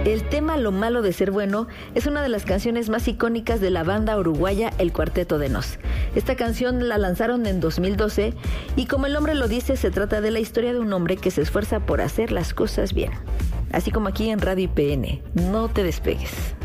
El tema Lo malo de ser bueno es una de las canciones más icónicas de la banda uruguaya El Cuarteto de Nos. Esta canción la lanzaron en 2012 y como el nombre lo dice, se trata de la historia de un hombre que se esfuerza por hacer las cosas bien. Así como aquí en Radio IPN. No te despegues.